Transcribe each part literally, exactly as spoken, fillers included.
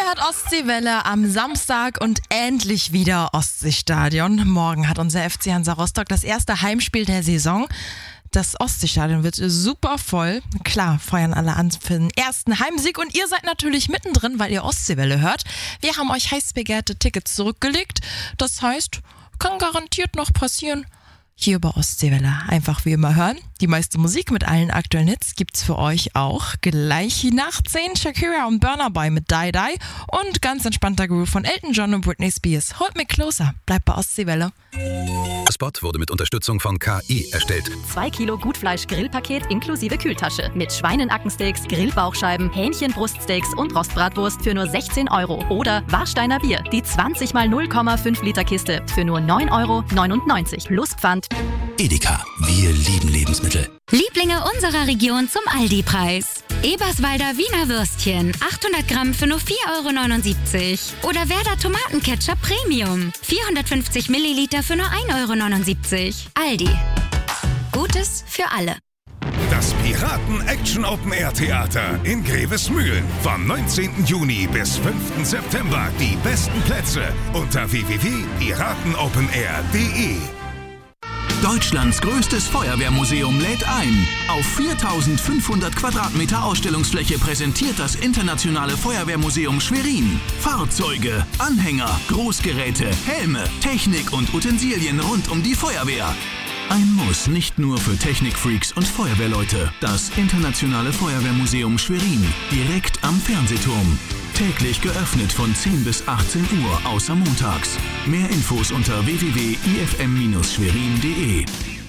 hört Ostseewelle am Samstag und endlich wieder Ostseestadion. Morgen hat unser F C Hansa Rostock das erste Heimspiel der Saison. Das Ostseestadion wird super voll. Klar, feuern alle an für den ersten Heimsieg und ihr seid natürlich mittendrin, weil ihr Ostseewelle hört. Wir haben euch heiß begehrte Tickets zurückgelegt. Das heißt, kann garantiert noch passieren. Hier bei Ostseewelle einfach wie immer hören. Die meiste Musik mit allen aktuellen Hits gibt's für euch auch gleich nach zehn. Shakira und Burna Boy mit Die Die und ganz entspannter Groove von Elton John und Britney Spears. Hold me closer. Bleibt bei Ostseewelle. Der Spot wurde mit Unterstützung von K I erstellt. zwei Kilo Gutfleisch-Grillpaket inklusive Kühltasche. Mit Schweinenackensteaks, Grillbauchscheiben, Hähnchenbruststeaks und Rostbratwurst für nur sechzehn Euro. Oder Warsteiner Bier, die zwanzig mal null Komma fünf Liter Kiste für nur neun Euro neunundneunzig plus Pfand. Edeka, wir lieben Lebensmittel. Lieblinge unserer Region zum Aldi-Preis. Eberswalder Wiener Würstchen, achthundert Gramm für nur vier Euro neunundsiebzig. Oder Werder Tomatenketchup Premium, vierhundertfünfzig Milliliter für nur ein Euro neunundsiebzig. Aldi. Gutes für alle. Das Piraten-Action-Open-Air-Theater in Grevesmühlen. Vom neunzehnten Juni bis fünften September. Die besten Plätze unter w w w punkt piratenopenair punkt de. Deutschlands größtes Feuerwehrmuseum lädt ein. Auf viertausendfünfhundert Quadratmeter Ausstellungsfläche präsentiert das Internationale Feuerwehrmuseum Schwerin Fahrzeuge, Anhänger, Großgeräte, Helme, Technik und Utensilien rund um die Feuerwehr. Ein Muss nicht nur für Technikfreaks und Feuerwehrleute. Das Internationale Feuerwehrmuseum Schwerin, direkt am Fernsehturm. Täglich geöffnet von zehn bis achtzehn Uhr, außer montags. Mehr Infos unter w w w punkt i f m schwerin punkt de.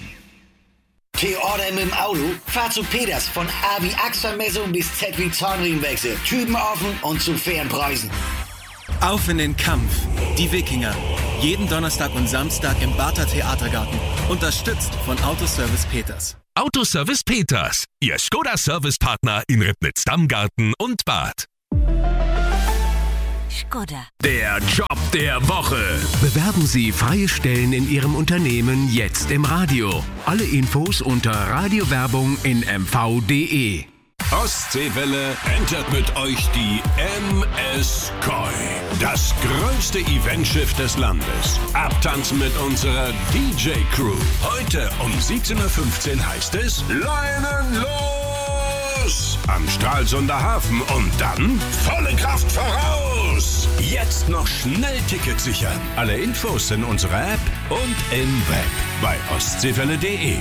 T-Order mit dem Auto? Fahr zu Peters, von A wie Achsermessung bis Z wie Zahnriemenwechsel. Typen offen und zu fairen Preisen. Auf in den Kampf. Die Wikinger. Jeden Donnerstag und Samstag im Barther Theatergarten. Unterstützt von Autoservice Peters. Autoservice Peters. Ihr Skoda-Servicepartner in Ribnitz-Dammgarten und Bad. Skoda. Der Job der Woche. Bewerben Sie freie Stellen in Ihrem Unternehmen jetzt im Radio. Alle Infos unter Radiowerbung in m v punkt de. Ostseewelle entert mit euch die M S Koi. Das größte Eventschiff des Landes. Abtanzen mit unserer D J-Crew. Heute um siebzehn Uhr fünfzehn heißt es Leinen los! Am Stralsunder Hafen und dann volle Kraft voraus! Jetzt noch schnell Tickets sichern. Alle Infos in unserer App und im Web bei ostseewelle punkt de.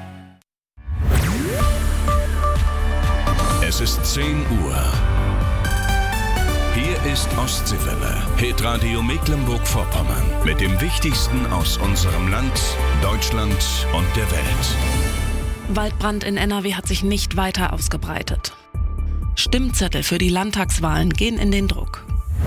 Es ist zehn Uhr. Hier ist Ostseewelle, Hitradio Mecklenburg-Vorpommern. Mit dem Wichtigsten aus unserem Land, Deutschland und der Welt. Waldbrand in N R W hat sich nicht weiter ausgebreitet. Stimmzettel für die Landtagswahlen gehen in den Druck.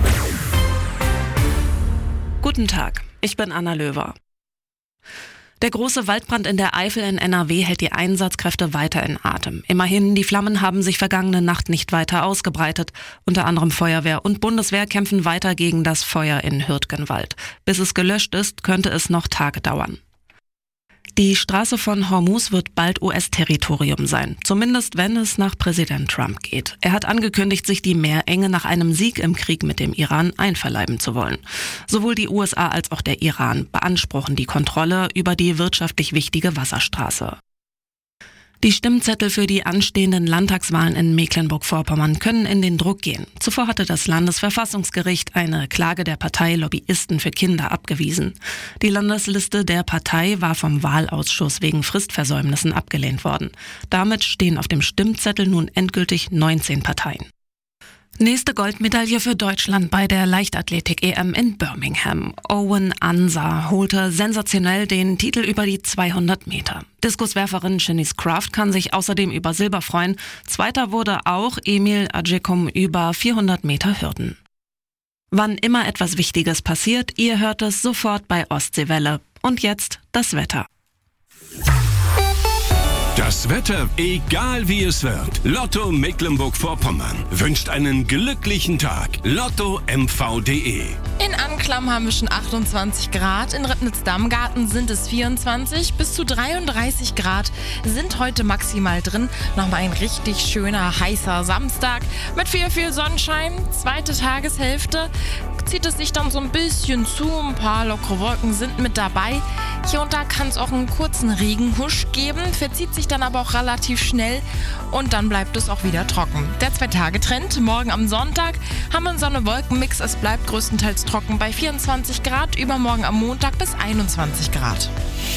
Guten Tag, ich bin Anna Löwer. Der große Waldbrand in der Eifel in N R W hält die Einsatzkräfte weiter in Atem. Immerhin, die Flammen haben sich vergangene Nacht nicht weiter ausgebreitet. Unter anderem Feuerwehr und Bundeswehr kämpfen weiter gegen das Feuer in Hürtgenwald. Bis es gelöscht ist, könnte es noch Tage dauern. Die Straße von Hormuz wird bald U S-Territorium sein, zumindest wenn es nach Präsident Trump geht. Er hat angekündigt, sich die Meerenge nach einem Sieg im Krieg mit dem Iran einverleiben zu wollen. Sowohl die U S A als auch der Iran beanspruchen die Kontrolle über die wirtschaftlich wichtige Wasserstraße. Die Stimmzettel für die anstehenden Landtagswahlen in Mecklenburg-Vorpommern können in den Druck gehen. Zuvor hatte das Landesverfassungsgericht eine Klage der Partei Lobbyisten für Kinder abgewiesen. Die Landesliste der Partei war vom Wahlausschuss wegen Fristversäumnissen abgelehnt worden. Damit stehen auf dem Stimmzettel nun endgültig neunzehn Parteien. Nächste Goldmedaille für Deutschland bei der Leichtathletik-E M in Birmingham. Owen Ansah holte sensationell den Titel über die zweihundert Meter. Diskuswerferin Shanice Craft kann sich außerdem über Silber freuen. Zweiter wurde auch Emil Adjekum über vierhundert Meter Hürden. Wann immer etwas Wichtiges passiert, ihr hört es sofort bei Ostseewelle. Und jetzt das Wetter. Das Wetter, egal wie es wird. Lotto Mecklenburg-Vorpommern wünscht einen glücklichen Tag. Lotto M V punkt de. In Anklam haben wir schon achtundzwanzig Grad, in Ribnitz-Dammgarten sind es vierundzwanzig, bis zu dreiunddreißig Grad sind heute maximal drin. Nochmal ein richtig schöner, heißer Samstag mit viel, viel Sonnenschein. Zweite Tageshälfte zieht es sich dann so ein bisschen zu, ein paar lockere Wolken sind mit dabei. Hier und da kann es auch einen kurzen Regenhusch geben, verzieht sich dann aber auch relativ schnell und dann bleibt es auch wieder trocken. Der Zwei-Tage-Trend, morgen am Sonntag haben wir einen Sonne-Wolken-Mix, es bleibt größtenteils trocken bei vierundzwanzig Grad, übermorgen am Montag bis einundzwanzig Grad.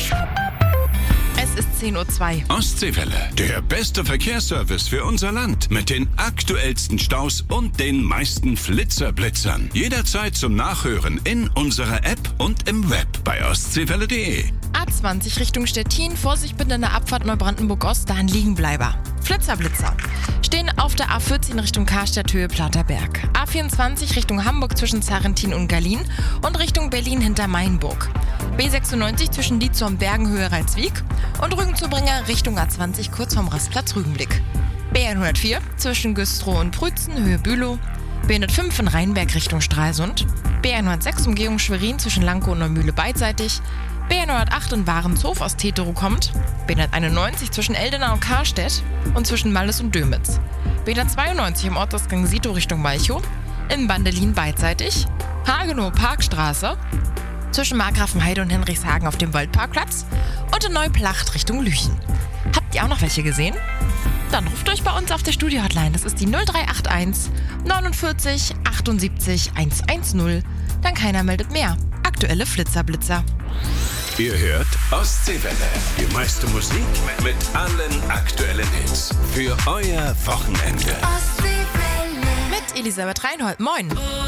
Es ist zehn Uhr zwei. Ostseewelle, der beste Verkehrsservice für unser Land. Mit den aktuellsten Staus und den meisten Flitzerblitzern. Jederzeit zum Nachhören in unserer App und im Web bei ostseewelle punkt de. A zwanzig Richtung Stettin, Vorsicht bitte in der Abfahrt Neubrandenburg-Ost, da ein Liegenbleiber. Flitzer-Blitzer stehen auf der A vierzehn Richtung Karstadt, Höhe Platterberg. A vierundzwanzig Richtung Hamburg zwischen Zarrentin und Gallien und Richtung Berlin hinter Mainburg. B sechsundneunzig zwischen Dietzow und Bergen, Höhe Reitswiek und Rügenzubringer Richtung A zwanzig kurz vorm Rastplatz Rügenblick. B hundertvier zwischen Güstrow und Prützen, Höhe Bülow. B hundertfünf in Rheinberg Richtung Stralsund. B hundertsechs Umgehung Schwerin zwischen Lankow und Neumühle beidseitig. B hundertacht in Warenshof aus Teterow kommt. B hunderteinundneunzig zwischen Eldena und Karstedt und zwischen Malles und Dömitz. B hundertzweiundneunzig im Ortausgang Sito Richtung Malchow. In Bandelin beidseitig. Hagenow Parkstraße zwischen Markgrafenheide und Henrichshagen auf dem Waldparkplatz und in Neuplacht Richtung Lüchen. Habt ihr auch noch welche gesehen? Dann ruft euch bei uns auf der Studio-Hotline. Das ist die null drei acht eins neunundvierzig achtundsiebzig hundertzehn. Dann keiner meldet mehr. Aktuelle Flitzerblitzer. Ihr hört Ostseewelle. Die meiste Musik mit allen aktuellen Hits. Für euer Wochenende. Mit Elisabeth Reinhold. Moin.